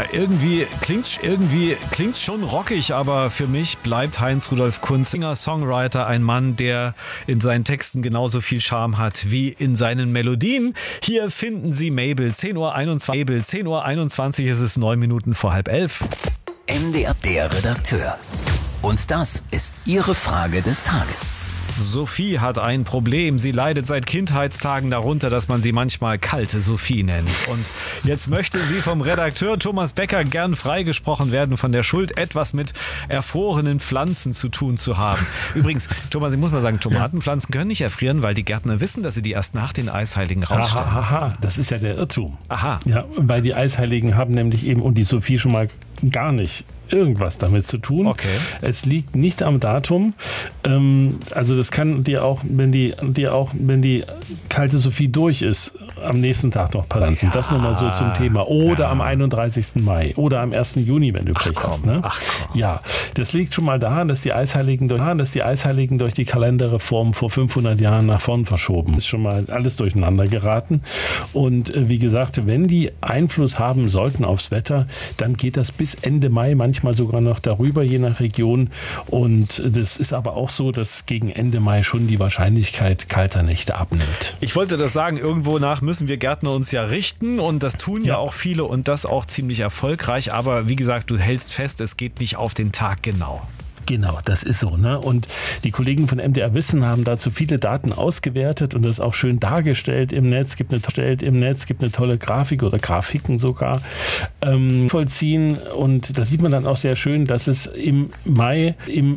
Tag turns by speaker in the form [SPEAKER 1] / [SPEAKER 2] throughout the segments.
[SPEAKER 1] irgendwie klingt's schon rockig, aber für mich bleibt Heinz-Rudolf Kunz Singer-Songwriter, ein Mann, der in seinen Texten genauso viel Charme hat wie in seinen Melodien. Hier finden Sie Mabel, 10:21 ist es, 9 Minuten vor 10:30.
[SPEAKER 2] MDR, der Redakteur. Und das ist Ihre Frage des Tages.
[SPEAKER 1] Sophie hat ein Problem. Sie leidet seit Kindheitstagen darunter, dass man sie manchmal kalte Sophie nennt. Und jetzt möchte sie vom Redakteur Thomas Becker gern freigesprochen werden von der Schuld, etwas mit erfrorenen Pflanzen zu tun zu haben. Übrigens, Thomas, ich muss mal sagen, Tomatenpflanzen können nicht erfrieren, weil die Gärtner wissen, dass sie die erst nach den Eisheiligen rausstellen.
[SPEAKER 3] Aha, das ist ja der Irrtum.
[SPEAKER 1] Aha.
[SPEAKER 3] Ja, weil die Eisheiligen haben nämlich eben, und die Sophie schon mal gar nicht irgendwas damit zu tun.
[SPEAKER 1] Okay.
[SPEAKER 3] Es liegt nicht am Datum. Also das kann dir auch, wenn die kalte Sophie durch ist, am nächsten Tag noch passieren. Ja. Das nochmal so zum Thema. Oder am 31. Mai oder am 1. Juni, wenn du Pech hast. Ne? Ja, das liegt schon mal daran, dass die Eisheiligen durch die Kalenderreform vor 500 Jahren nach vorn verschoben. Ist schon mal alles durcheinander geraten. Und wie gesagt, wenn die Einfluss haben sollten aufs Wetter, dann geht das bis Ende Mai, manchmal sogar noch darüber, je nach Region. Und das ist aber auch so, dass gegen Ende Mai schon die Wahrscheinlichkeit kalter Nächte abnimmt.
[SPEAKER 1] Ich wollte das sagen, irgendwo nach müssen wir Gärtner uns ja richten und das tun ja auch viele und das auch ziemlich erfolgreich. Aber wie gesagt, du hältst fest, es geht nicht auf den Tag genau.
[SPEAKER 3] Genau, das ist so. Ne? Und die Kollegen von MDR Wissen haben dazu viele Daten ausgewertet und das auch schön dargestellt im Netz. Gibt eine tolle Grafik oder Grafiken sogar vollziehen. Und da sieht man dann auch sehr schön, dass es im Mai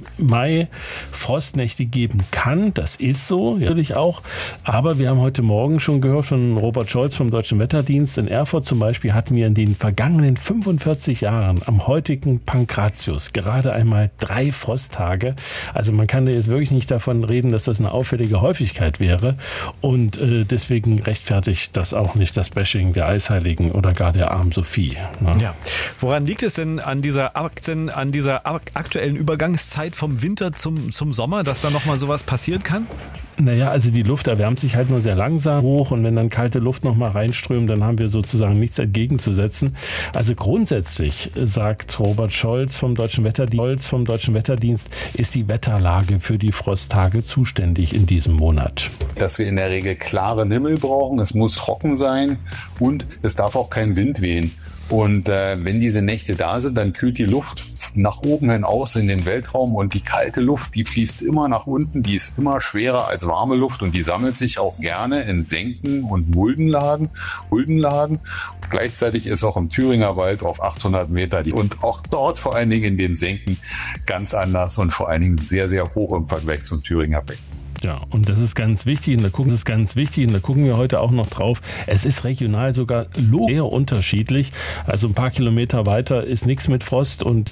[SPEAKER 3] Frostnächte geben kann. Das ist so, natürlich auch. Aber wir haben heute Morgen schon gehört von Robert Scholz vom Deutschen Wetterdienst. In Erfurt zum Beispiel hatten wir in den vergangenen 45 Jahren am heutigen Pankratius gerade einmal 3 Frosttage. Also man kann da jetzt wirklich nicht davon reden, dass das eine auffällige Häufigkeit wäre. Und deswegen rechtfertigt das auch nicht das Bashing der Eisheiligen oder gar der armen Sophie. Ne?
[SPEAKER 1] Ja. Woran liegt es denn an dieser aktuellen Übergangszeit vom Winter zum Sommer, dass da nochmal sowas passieren kann?
[SPEAKER 3] Naja, also die Luft erwärmt sich halt nur sehr langsam hoch und wenn dann kalte Luft nochmal reinströmt, dann haben wir sozusagen nichts entgegenzusetzen. Also grundsätzlich, sagt Robert Scholz vom Deutschen Wetterdienst, ist die Wetterlage für die Frosttage zuständig in diesem Monat.
[SPEAKER 4] Dass wir in der Regel klaren Himmel brauchen, es muss trocken sein und es darf auch kein Wind wehen. Und wenn diese Nächte da sind, dann kühlt die Luft nach oben hinaus in den Weltraum und die kalte Luft, die fließt immer nach unten, die ist immer schwerer als warme Luft und die sammelt sich auch gerne in Senken und Muldenlagen. Gleichzeitig ist auch im Thüringer Wald auf 800 Meter und auch dort vor allen Dingen in den Senken ganz anders und vor allen Dingen sehr, sehr hoch im Vergleich zum Thüringer Becken.
[SPEAKER 3] Ja, und das ist ganz wichtig und da gucken wir heute auch noch drauf. Es ist regional sogar sehr unterschiedlich. Also ein paar Kilometer weiter ist nichts mit Frost und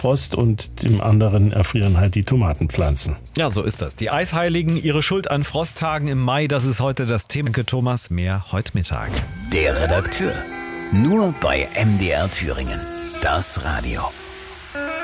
[SPEAKER 3] im anderen erfrieren halt die Tomatenpflanzen.
[SPEAKER 1] Ja, so ist das. Die Eisheiligen, ihre Schuld an Frosttagen im Mai, das ist heute das Thema. Danke, Thomas, mehr heute Mittag.
[SPEAKER 2] Der Redakteur. Nur bei MDR Thüringen. Das Radio.